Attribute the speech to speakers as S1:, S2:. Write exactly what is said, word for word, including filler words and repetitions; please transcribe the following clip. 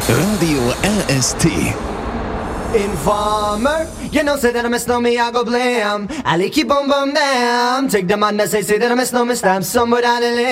S1: Radio R S T.
S2: Informer, you know, say that I miss no me, I go blam. I like keep on bum damn. Take the man that say, say that I miss no me, stamp somewhere down the lane.